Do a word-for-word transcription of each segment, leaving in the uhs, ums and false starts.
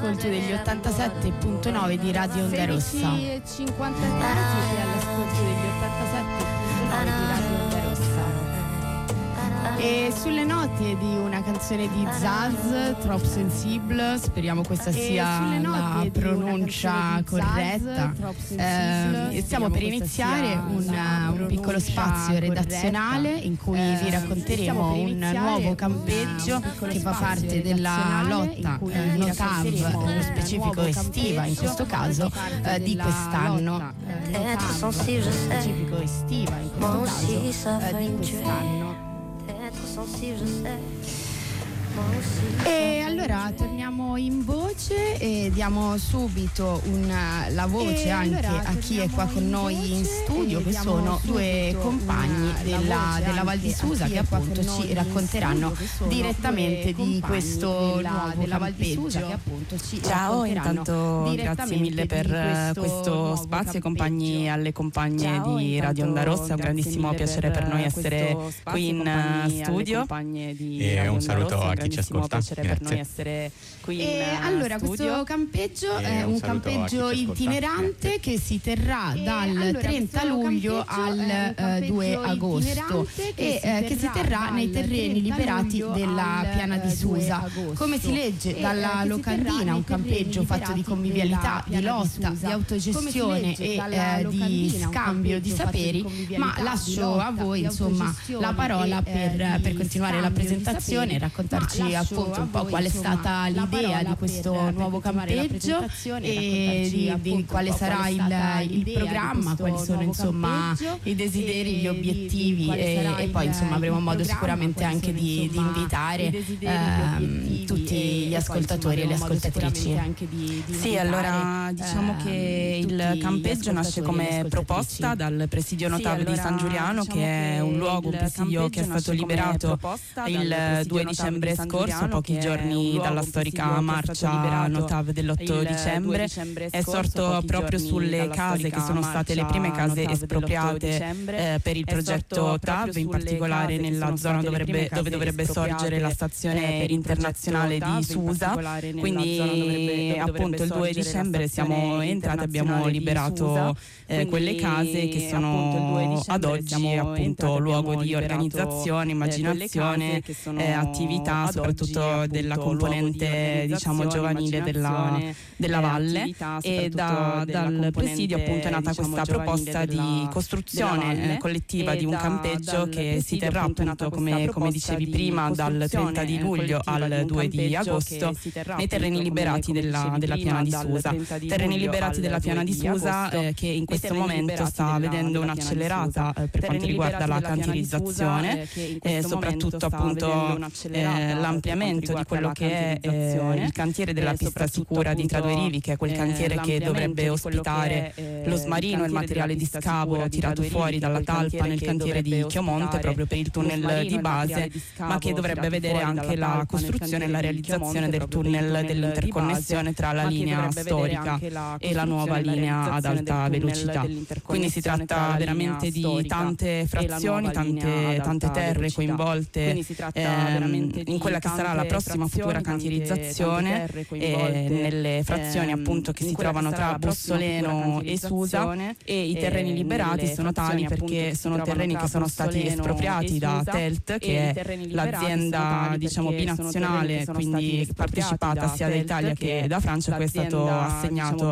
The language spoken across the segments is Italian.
all'ascolto degli ottantasette virgola nove di Radio Onda Rossa. sedici e cinquantatré siete all'ascolto degli ottantasette virgola nove di Radio Onda Rossa. E sulle note di una canzone di Zaz, Trop Sensible, speriamo questa sia la pronuncia corretta. Eh, stiamo per iniziare un, un piccolo spazio redazionale in cui vi racconteremo un nuovo campeggio che fa parte della lotta eh, Notav, nello specifico estiva in questo caso, eh, di quest'anno. Notav, specifico estiva in questo caso, eh, di quest'anno. E allora torniamo in voce e diamo subito una, la voce e anche allora, a chi è qua con noi in studio, che sono due compagni una, della, della Val di Susa che appunto ci racconteranno direttamente di questo della, nuovo della campeggio. Che appunto ci Ciao, intanto grazie mille per questo, questo spazio, compagni alle compagne Ciao, di Radio Onda Rossa, è un grandissimo piacere per noi essere qui in studio e un saluto a chi ci ascolta. Piacere per noi essere qui e in allora studio. Questo campeggio è un, un campeggio itinerante che si terrà e dal allora, trenta luglio al eh, due agosto e eh, che si terrà nei terreni liberati della Piana di Susa. Come si legge dalla locandina, un campeggio fatto di convivialità, di lotta, di autogestione e eh, di scambio di saperi, ma lascio a voi insomma la parola per, per continuare la presentazione e raccontarci appunto un po' qual è stata l'idea di questo nuovo campeggio e di, di quale sarà il, il programma, quali sono insomma i desideri, gli obiettivi e, e poi insomma avremo modo sicuramente anche di, di invitare ehm, tutti gli ascoltatori e le ascoltatrici. Sì, allora diciamo che il campeggio nasce come proposta dal presidio Notav di San Giuliano, che è un luogo, un presidio che è stato liberato il due dicembre scorso, pochi giorni dalla storica marcia Notav dell'otto dicembre. È sorto proprio sulle case che sono state le prime case espropriate eh, per il progetto T A V, in particolare nella zona dovrebbe, dove dovrebbe sorgere la stazione internazionale di Susa. Quindi appunto il due dicembre siamo entrati, abbiamo liberato eh, quelle case che sono ad oggi appunto luogo di organizzazione, immaginazione, eh, attività soprattutto della componente diciamo giovanile della, della valle, e da, dal presidio appunto è nata questa proposta di costruzione eh, collettiva di un campeggio che si terrà appunto come, come dicevi prima dal trenta di luglio al due di agosto nei terreni liberati della, della Piana di Susa. Terreni liberati della Piana di Susa eh, che in questo momento sta vedendo un'accelerata eh, per quanto riguarda la cantierizzazione e soprattutto appunto eh, l'ampliamento di quello che è eh, il cantiere della pista sicura di Tra Due Rivi, che è quel cantiere che dovrebbe ospitare lo smarino e il materiale di scavo tirato fuori dalla talpa nel cantiere di Chiomonte proprio per il tunnel di base, ma che dovrebbe vedere anche la costruzione e la realizzazione del tunnel dell'interconnessione tra la linea storica e la nuova linea ad alta velocità. Quindi si tratta veramente di tante frazioni, tante, tante terre coinvolte ehm, in quella che sarà la prossima futura cantierizzazione e nelle frazioni appunto che si trovano tra Bussoleno e Susa, e i terreni liberati sono tali perché sono terreni che sono stati espropriati da Telt, che è l'azienda diciamo binazionale, quindi partecipata sia da Italia che da Francia, a cui è stato assegnato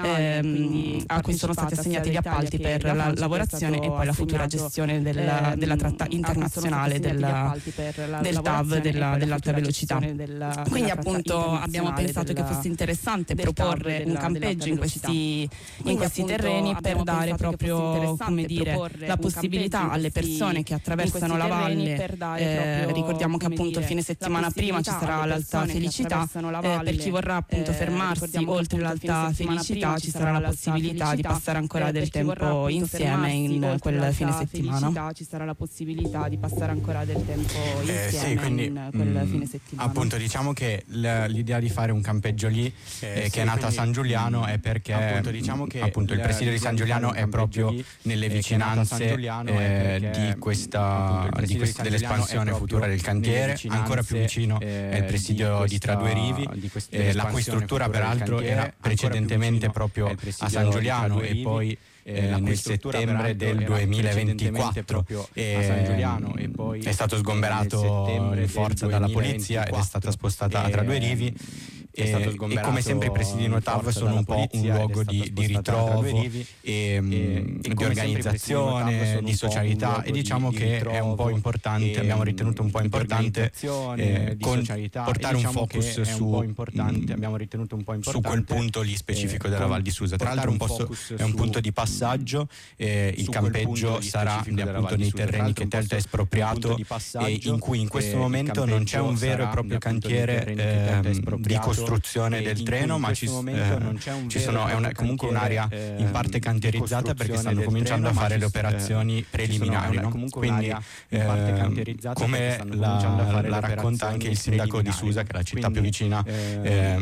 ehm, a cui sono stati assegnati gli appalti per la lavorazione e poi la futura gestione del, della tratta internazionale del, del T A V della, dell'alta velocità. Quindi appunto abbiamo pensato che fosse interessante proporre un campeggio in questi, in questi terreni per dare proprio, come dire, la possibilità alle persone che attraversano la valle, eh, ricordiamo che appunto il fine settimana prima ci sarà l'Alta Felicità, eh, per chi vorrà appunto fermarsi oltre l'Alta Felicità ci sarà la possibilità di passare ancora del tempo insieme in quel fine settimana. Eh, sì, quindi mh, del fine settimana. Appunto, diciamo che l'idea di fare un campeggio lì eh, sì, che è nata a San Giuliano è perché appunto, diciamo che appunto, il presidio di San Giuliano è proprio nelle vicinanze eh, di questa di questa, dell'espansione futura del cantiere. Ancora più vicino è il presidio di Tra Due Rivi, eh, la cui struttura peraltro era precedentemente proprio a San Giuliano e poi Eh, nel settembre del duemilaventiquattro eh, a San Giuliano e poi è stato sgomberato in forza dalla polizia ed è stata spostata a Tra Due Rivi. E, e come sempre i presidi di Notav sono un po' un luogo di, di ritrovo e, e, e di organizzazione, di socialità, e diciamo che è un po' importante, e, abbiamo ritenuto un po' importante eh, con, portare un focus su, un importante, abbiamo ritenuto un po' importante, su quel punto lì specifico eh, della Val di Susa. Tra l'altro un posto, è un punto di passaggio, eh, il campeggio sarà appunto nei terreni che Telta ha espropriato e in cui in questo momento non c'è un vero e proprio cantiere eh, di costruzione del treno, ma ci, eh, ci sono, è una, comunque un'area in parte cantierizzata perché stanno cominciando a fare le operazioni preliminari, no? Quindi eh, come la, la racconta anche il sindaco di Susa, che è la città più vicina eh,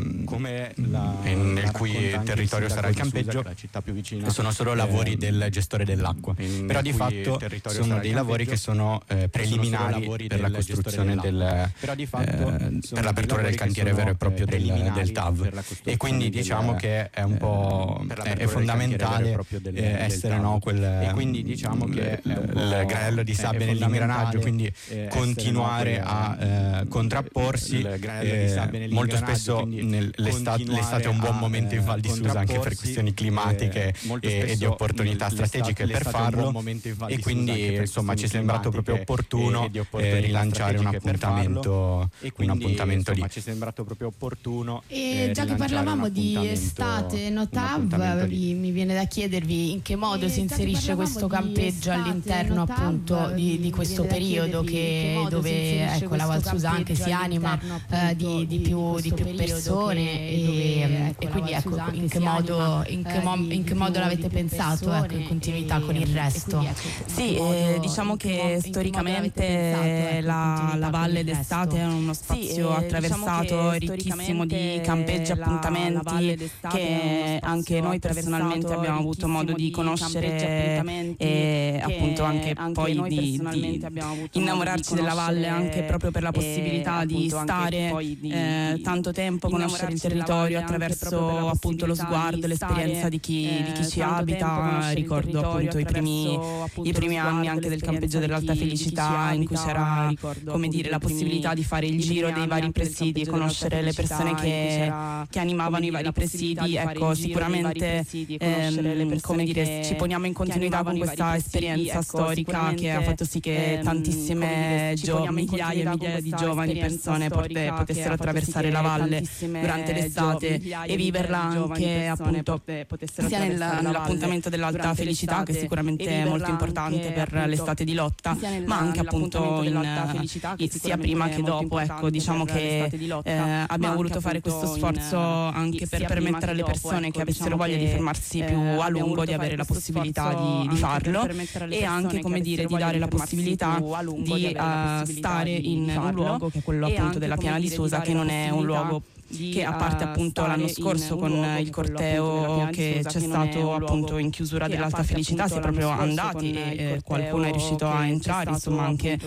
nel cui territorio sarà il campeggio, sono solo lavori del gestore dell'acqua, però di fatto sono dei lavori che sono eh, preliminari per la costruzione del eh, per l'apertura del cantiere vero e proprio del del T A V, e quindi diciamo che è un po' è, è fondamentale eh, essere no, quel e quindi diciamo che il granello di sabbia nell'ingranaggio, quindi continuare a eh, contrapporsi. Eh, molto spesso nel, l'estate, l'estate è un buon momento in Val di Susa anche per questioni climatiche e, e di opportunità strategiche per farlo, e quindi insomma ci è sembrato proprio opportuno eh, rilanciare un appuntamento un appuntamento lì. Ci è sembrato proprio opportuno. E già che parlavamo di estate Notav, mi viene da chiedervi in che modo e si inserisce questo campeggio all'interno appunto di, di questo periodo che dove ecco la Val Susa anche si anima eh, di, di, più, di più persone e, e quindi ecco in che modo in che, mo, in che modo l'avete pensato ecco in continuità con il resto? Sì, eh, diciamo che storicamente la, la Valle d'Estate è uno spazio attraversato ricchissimo di campeggi, appuntamenti che anche noi personalmente abbiamo avuto modo di conoscere e appunto anche poi di, di innamorarci della valle anche proprio per la possibilità di stare eh, tanto tempo, conoscere il territorio attraverso appunto lo sguardo, l'esperienza di chi, di chi ci abita. Ricordo appunto i primi, i primi anni anche del campeggio dell'Alta Felicità in cui c'era come dire la possibilità di fare il giro dei vari presidi e conoscere le persone che, che animavano i vari presidi. Ecco, sicuramente ehm, come dire, ci poniamo in continuità con questa esperienza storica che ha fatto sì che tantissime gio- migliaia e migliaia di giovani persone porte, potessero attraversare la valle durante l'estate e viverla anche appunto sia nel, nell'appuntamento dell'Alta Felicità, che sicuramente è molto importante per l'estate di Lotta, ma anche appunto in, sia prima che dopo. Ecco, diciamo che eh, abbiamo voluto fare questo sforzo anche per permettere alle persone che avessero voglia di fermarsi più a lungo di avere la possibilità di, di farlo, e anche come dire di dare la possibilità di uh, stare in un luogo che è quello appunto della Piana di Susa, che non è un luogo che a parte appunto l'anno scorso con il corteo che c'è stato appunto in chiusura dell'Alta Felicità si è proprio andati e qualcuno è riuscito a entrare insomma anche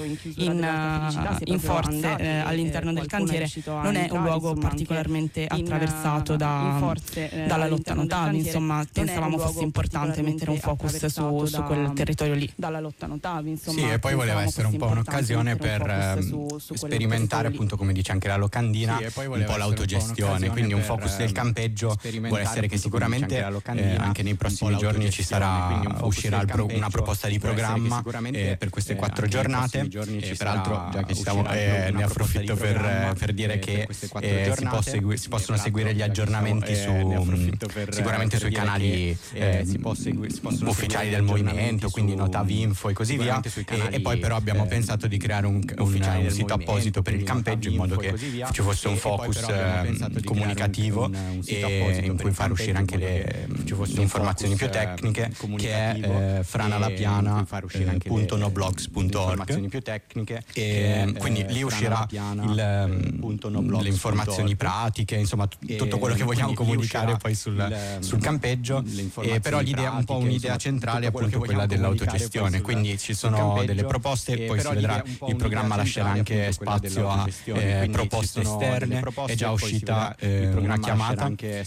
in, in forze eh, all'interno del cantiere. Non è un luogo particolarmente attraversato da, dalla lotta Notav, insomma pensavamo fosse importante mettere un focus su, su quel territorio lì. Dalla lotta Notav, insomma, sì, e poi voleva essere un po' un'occasione per su, su sperimentare appunto, come dice anche la locandina, sì, un po' l'autogestione. Gestione, quindi un focus del campeggio vuole essere che sicuramente eh, anche nei prossimi giorni ci sarà uscirà pro, una proposta di programma eh, per queste quattro giornate, e peraltro già che ci siamo eh, ne approfitto per, per dire che eh, si, può segui- si possono seguire gli aggiornamenti su sicuramente sui canali eh, ufficiali del movimento, quindi Notav Info e così via, e, e poi però abbiamo pensato di creare un, un, un sito apposito per il campeggio in modo che ci fosse un focus eh, comunicativo un, un e in cui far uscire anche le, le informazioni più tecniche, che è eh, franalapiana punto noblogs punto org, più tecniche, e quindi lì uscirà il, le informazioni pratiche, insomma t- tutto quello che vogliamo comunicare poi sul, sul campeggio, e però l'idea, un po' un'idea centrale è appunto quella dell'autogestione, quindi ci sono delle proposte, poi si vedrà, il programma lascerà anche spazio a eh, proposte esterne, è già uscita eh, una chiamata eh,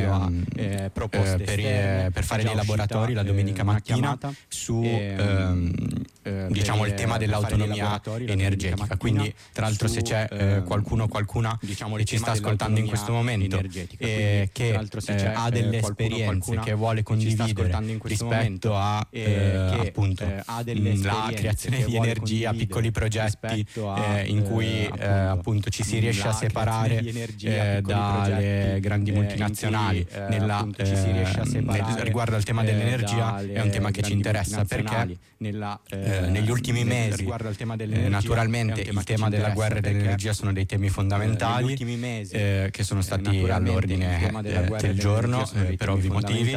eh, proposte per, eh, per fare dei laboratori la domenica mattina su ehm, diciamo il tema dell'autonomia energetica, quindi tra l'altro se c'è eh, qualcuno o qualcuna che ci sta ascoltando in questo momento e che eh, ha delle esperienze che vuole condividere rispetto a eh, appunto la creazione di energia, piccoli progetti eh, in cui eh, appunto ci si riesce a separare eh, dalle grandi multinazionali nella, eh, nel, riguardo al tema dell'energia, è un tema che ci interessa perché nella, eh, negli ultimi mesi eh, naturalmente il tema della guerra e dell'energia sono dei temi fondamentali eh, che sono stati all'ordine eh, del giorno eh, per ovvi motivi.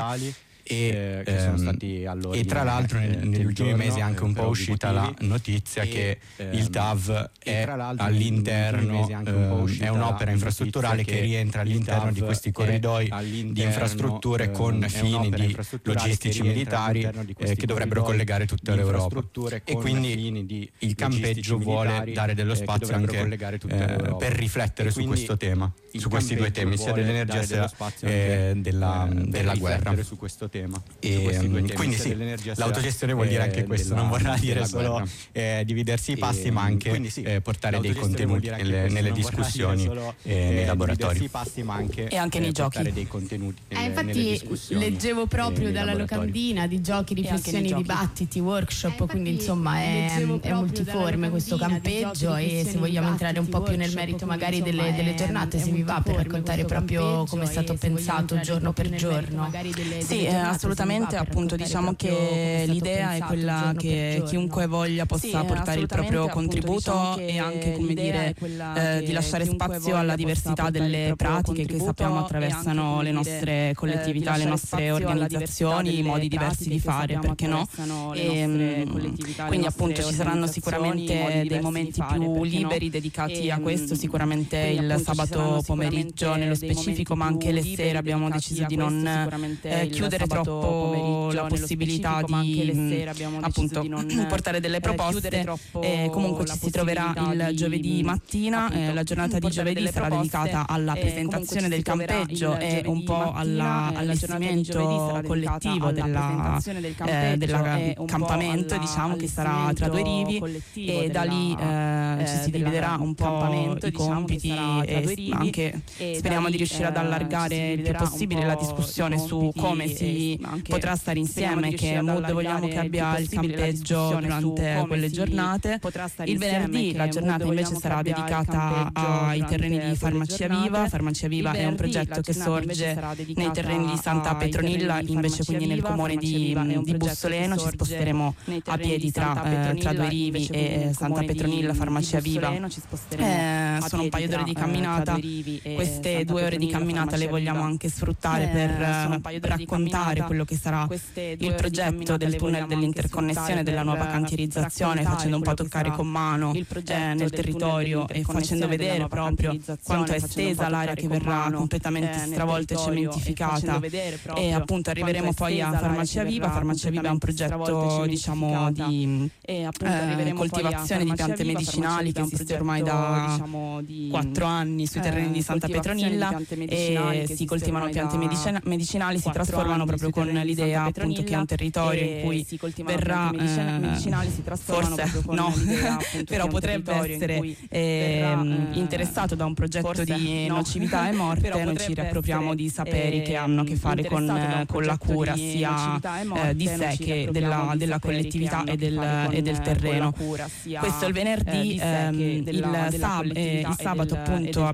E, eh, sono stati e tra l'altro nel, negli ultimi giorno, mesi è anche un po' uscita la notizia e, che ehm, il T A V è all'interno, eh, è un'opera infrastrutturale che rientra all'interno di questi corridoi di infrastrutture con fini di logistici militari eh, che dovrebbero collegare tutta l'Europa, e quindi il campeggio vuole dare dello spazio anche eh, per riflettere su questo tema, su questi due temi, sia dell'energia sia eh, della, della guerra. Su questo tema. E, quindi sì, l'autogestione vuol dire anche questo, non vorrà dire solo eh, dividersi i passi, ma anche eh, portare dei contenuti nelle, nelle discussioni e nei laboratori e anche nei giochi. Dei contenuti nelle, eh, infatti leggevo proprio dalla locandina di giochi, riflessioni, dibattiti, workshop, eh, quindi insomma è, è multiforme questo campeggio, e se vogliamo entrare un po' più nel merito magari delle, delle giornate, se vi va, per raccontare proprio come è stato pensato giorno per giorno. Sì, eh, assolutamente, appunto diciamo che l'idea è quella che chiunque voglia possa sì, portare il proprio contributo, diciamo, e anche, come dire, eh, di lasciare spazio alla diversità delle pratiche che sappiamo attraversano le nostre collettività, eh, le nostre organizzazioni, i modi diversi di fare, perché no? E, quindi appunto ci saranno sicuramente dei momenti più liberi dedicati a questo, sicuramente il sabato pomeriggio nello specifico, ma anche le sere abbiamo deciso di non eh, chiudere troppo la possibilità di appunto portare delle proposte. E comunque ci si troverà il giovedì mattina, eh, la giornata di giovedì sarà dedicata alla presentazione del campeggio e un po' alla, all'allestimento collettivo della, eh, dell'accampamento, diciamo, che sarà tra due rivi, e da lì eh, ci si dividerà un po' i compiti e anche speriamo di riuscire ad allargare il più possibile la discussione su come si potrà stare insieme, che mood vogliamo che abbia il campeggio durante quelle giornate. Il venerdì la giornata invece sarà dedicata ai terreni di Farmacia Viva. Farmacia Viva è un progetto che sorge nei terreni di Santa Petronilla, invece quindi nel comune di, di Bussoleno. Ci sposteremo a piedi tra, eh, tra due rivi e Santa Petronilla, Farmacia Viva. Eh, sono un paio d'ore di camminata. Queste due ore di camminata le vogliamo anche sfruttare per raccontare quello che sarà il progetto del tunnel dell'interconnessione, della nuova cantierizzazione, facendo un po' toccare con mano eh, nel territorio e facendo vedere proprio quanto è estesa l'area che verrà completamente stravolta e cementificata. E appunto arriveremo poi a Farmacia Viva. Farmacia Viva è un progetto, diciamo, di eh, coltivazione di piante medicinali che esiste ormai da quattro anni sui terreni di Santa Petronilla, e si coltivano piante medicina- medicinali, si trasformano proprio con l'idea appunto che è un territorio in cui verrà eh, forse no però potrebbe essere eh, interessato da un progetto di nocività e morte. Noi ci riappropriamo di saperi che hanno a che fare con, con la cura sia eh, di sé che della, della collettività e del, e del terreno. Questo è il venerdì. ehm, il, sab- eh, il sabato appunto abbiamo pensato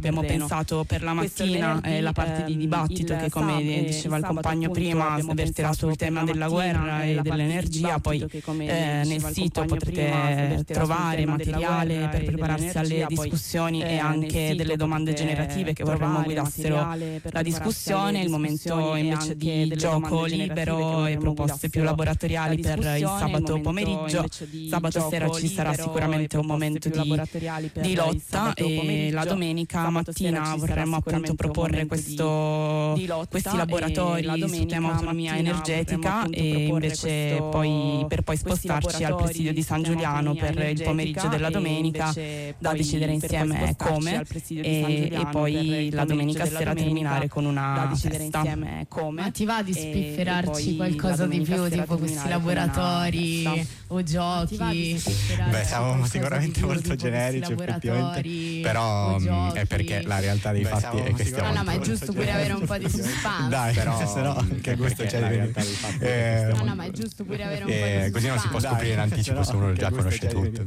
pensato per la mattina eh, la parte di dibattito che, come diceva il compagno prima, verterà sul tema della guerra e dell'energia. Poi eh, nel sito potrete trovare materiale per prepararsi alle discussioni e anche delle domande generative che vorremmo guidassero la discussione. Il momento invece di gioco libero e proposte più laboratoriali per il sabato pomeriggio. Sabato sera ci sarà sicuramente un momento di, di lotta e la domenica mattina vorremmo appunto proporre questo, questi laboratori sul tema autonomia energetica e invece poi per poi spostarci al presidio di San Giuliano per il pomeriggio della domenica, da decidere insieme come, e, e poi la domenica sera terminare con una festa. Ma ti va di spifferarci qualcosa di più, tipo questi laboratori o giochi? Beh, siamo sicuramente molto generici effettivamente, però mh, è perché la realtà dei Beh, fatti è che stiamo... No, no, ma è giusto pure avere un po' di suspense. Dai, però se no che questo c'è di eh, No, no, ma è giusto pure avere un eh, po' di suspense. Così non si può scoprire in anticipo se uno già conosce tutto.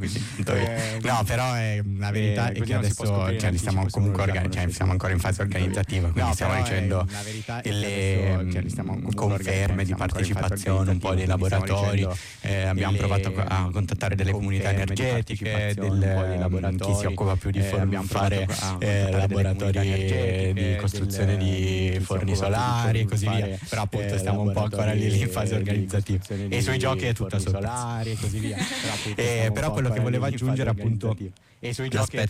No, però è, la verità è che adesso cioè, stiamo comunque organi- cioè, siamo ancora in fase organizzativa, quindi stiamo ricevendo le conferme di partecipazione un po' dei laboratori. Eh, abbiamo provato a contattare delle comunità energetiche, del, chi si occupa più di for- fare eh, laboratori di costruzione di forni solari e così via, però appunto stiamo un po' ancora lì in fase organizzativa e sui giochi è tutta solari e così via. Eh, però quello che volevo aggiungere appunto e sui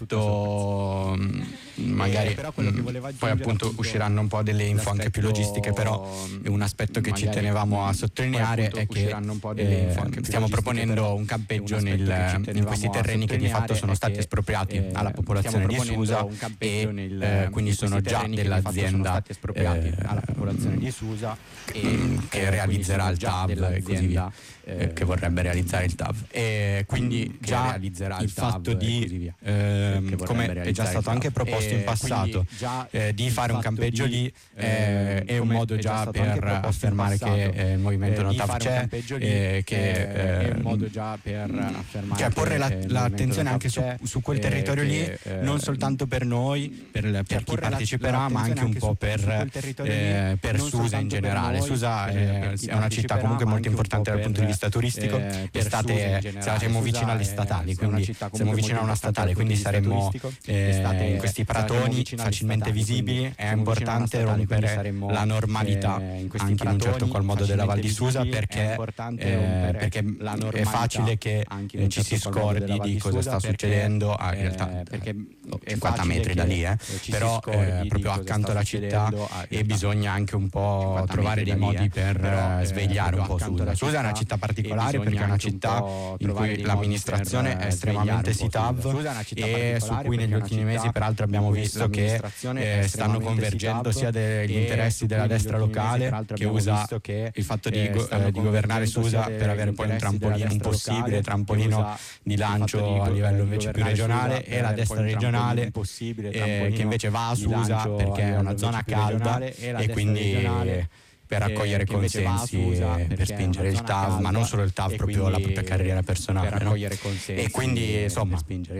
l'aspetto magari però quello che voleva poi appunto usciranno un po' delle info anche più logistiche, però un aspetto che ci tenevamo a sottolineare è che eh, stiamo proponendo un campeggio nel, in questi terreni che di fatto sono stati espropriati eh, alla popolazione di Susa e eh, quindi sono già dell'azienda eh, alla popolazione di Susa e che realizzerà il T A V e così via, eh, che vorrebbe realizzare il T A V e quindi già realizzerà il fatto di eh, come è già stato anche proposto in passato eh, di fare un campeggio lì eh, è un modo già per affermare che eh, il movimento No T A V c'è, eh, che è un modo già per affermare cioè porre la, l'attenzione anche su, su quel territorio lì, non soltanto per noi, per, per chi parteciperà, ma anche un po' per, eh, per Susa in generale. Susa è, è una città comunque molto importante dal punto di vista turistico, estate, siamo vicino alle statali, quindi siamo vicino a una statale, quindi saremmo eh, in questi pratoni facilmente visibili. È importante rompere la normalità anche in un certo qual modo della Val di Susa, perché, eh, perché è facile che eh, ci si scordi di cosa sta succedendo a, in realtà perché cinquanta metri da lì eh, però eh, proprio accanto alla città, e bisogna anche un po' trovare dei modi per svegliare un po' Susa. Susa è una città particolare perché è una città in cui l'amministrazione è estremamente sì T A V e su cui negli ultimi mesi peraltro abbiamo visto che eh, stanno convergendo sia degli interessi della destra locale, che usa il fatto di, go- eh, di governare Susa per avere poi un trampolino, un possibile trampolino di lancio a livello invece più regionale, e la destra regionale eh, che invece va a Susa perché è una zona calda e quindi per raccogliere consensi, per spingere il T A V, ma non solo il T A V, proprio la propria carriera personale, no? E quindi insomma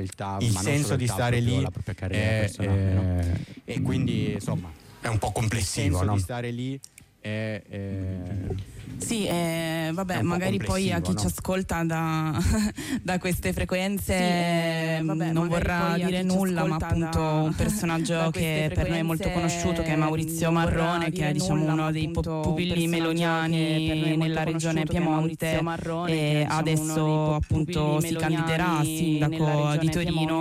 il senso di stare lì è, è, e quindi insomma è un po' complessivo, no? Di stare lì è, è Sì, eh, vabbè, magari poi a chi no? ci ascolta da, da queste frequenze sì, eh, vabbè, non vorrà dire nulla, ma appunto da, un personaggio che per noi è molto conosciuto, che è Maurizio Marrone, che è diciamo nulla, uno dei pupilli meloniani nella regione Piemonte, e adesso appunto si candiderà a sindaco di Torino